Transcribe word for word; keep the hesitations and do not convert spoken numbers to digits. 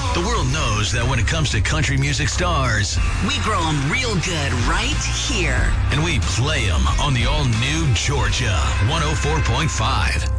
The world knows that when it comes to country music stars, we grow them real good right here. And we play them on the all-new Georgia one oh four point five.